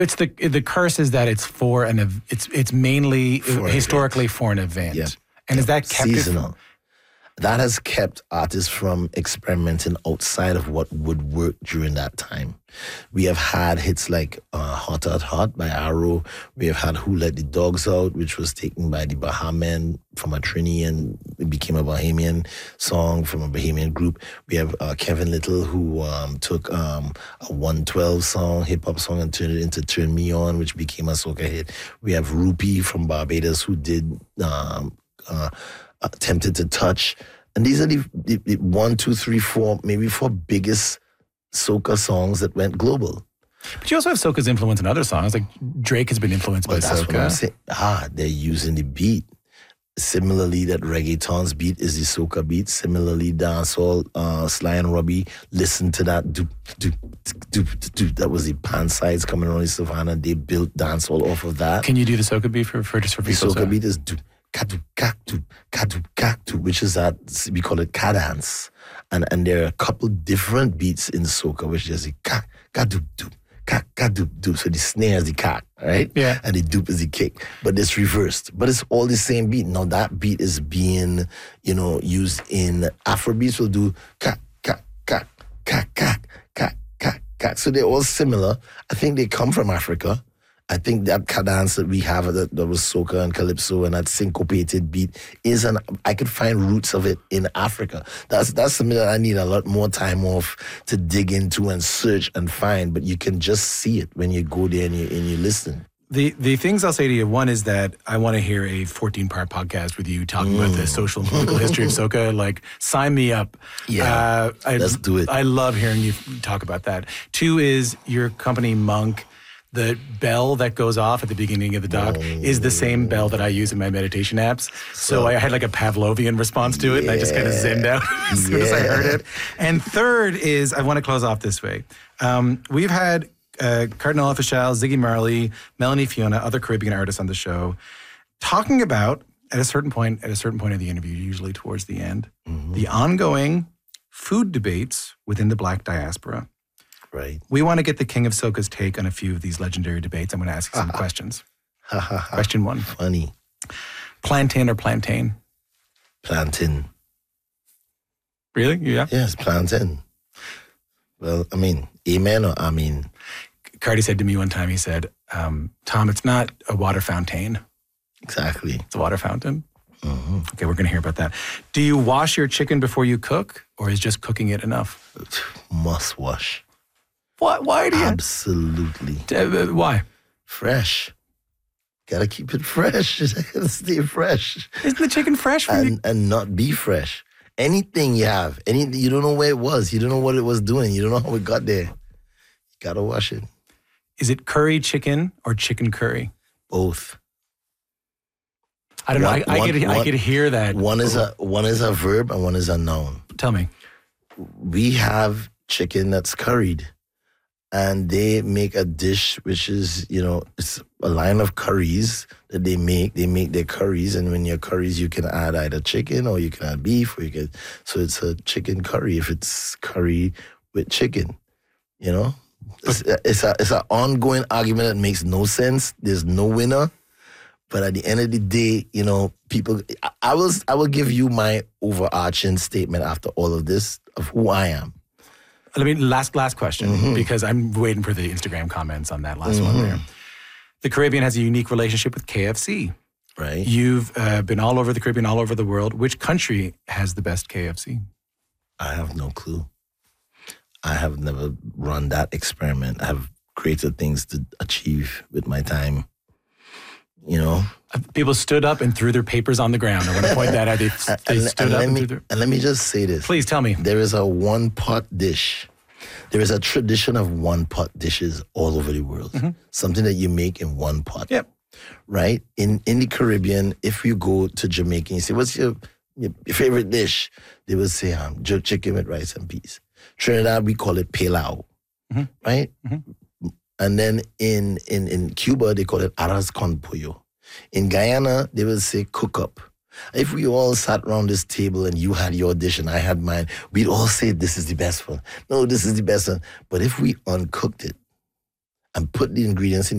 It's the curse is that it's for it's mainly historically for an event. Yep. And is that kept seasonal? That has kept artists from experimenting outside of what would work during that time. We have had hits like Hot Hot Hot by Arrow. We have had Who Let the Dogs Out, which was taken by the Bahamen from a Trini and it became a Bahamian song from a Bahamian group. We have Kevin Little, who took a 112 song, hip-hop song, and turned it into Turn Me On, which became a soca hit. We have Rupee from Barbados, who did Tempted to Touch. And these are the 1, 2, 3, 4, maybe 4 biggest soca songs that went global. But you also have soca's influence in other songs. Like Drake has been influenced by that's soca. What I'm saying. They're using the beat. Similarly, that reggaeton's beat is the soca beat. Similarly, dancehall, Sly and Robbie, listen to that. Doop, doop, doop, doop. That was the pan sides coming around the Savannah. They built dancehall off of that. Can you do the soca beat for people? The soca beat is doop. Kadu kaktu, kadu kaktu, which is that we call it cadence, and there are a couple different beats in soca, which is the kak kadu doop, kak kadu doop. So the snare is the kak, right? Yeah, and the doop is the kick, but it's reversed. But it's all the same beat. Now that beat is being, used in Afrobeats. Will do kak kak kak kak kak kak kak kak. So they're all similar. I think they come from Africa. I think that cadence that we have that was soca and calypso and that syncopated beat I could find roots of it in Africa. That's something that I need a lot more time off to dig into and search and find, but you can just see it when you go there and you listen. The things I'll say to you, one is that I want to hear a 14-part podcast with you talking about the social and political history of soca. Like, sign me up. Yeah, let's do it. I love hearing you talk about that. 2 is your company, Monk. The bell that goes off at the beginning of the doc is the same bell that I use in my meditation apps. So I had like a Pavlovian response to it, and I just kind of zenned out as soon as I heard it. And 3rd is, I want to close off this way. We've had Cardinal Offishall, Ziggy Marley, Melanie Fiona, other Caribbean artists on the show, talking about, at a certain point of the interview, usually towards the end, the ongoing food debates within the Black diaspora. Right. We want to get the King of Soca's take on a few of these legendary debates. I'm going to ask you some questions. Question 1. Funny. Plantain or plantain? Plantain. Really? Yeah? Yes, plantain. Well, I mean, amen or I mean? Cardi said to me one time, he said, Tom, it's not a water fountain. Exactly. It's a water fountain. Mm-hmm. Okay, we're going to hear about that. Do you wash your chicken before you cook, or is just cooking it enough? Must wash. Why do you? Absolutely. Why? Fresh. Gotta keep it fresh. Gotta stay fresh. Isn't the chicken fresh for you? And not be fresh. Anything you have, you don't know where it was. You don't know what it was doing. You don't know how it got there. You gotta wash it. Is it curry chicken or chicken curry? Both. I don't know. I could hear that. One is a verb and one is a noun. Tell me. We have chicken that's curried. And they make a dish which is, it's a line of curries that they make. They make their curries, and when your curries, you can add either chicken or you can add beef, so it's a chicken curry if it's curry with chicken, It's an ongoing argument that makes no sense. There's no winner. But at the end of the day, people, I will give you my overarching statement after all of this of who I am. Let me last question, because I'm waiting for the Instagram comments on that last one there. The Caribbean has a unique relationship with KFC. Right. You've been all over the Caribbean, all over the world. Which country has the best KFC? I have no clue. I have never run that experiment. I have created things to achieve with my time. People stood up and threw their papers on the ground. I want to point that out. They stood up and threw their... And let me just say this. Please tell me. There is a one-pot dish. There is a tradition of one-pot dishes all over the world. Something that you make in one pot. Yep. Right? In the Caribbean, if you go to Jamaica and you say, what's your favorite dish? They will say jerk chicken with rice and peas. Trinidad, we call it pilau. Right? And then in Cuba, they call it arroz con pollo. In Guyana, they will say cook up. If we all sat around this table and you had your dish and I had mine, we'd all say this is the best one. No, this is the best one. But if we uncooked it and put the ingredients in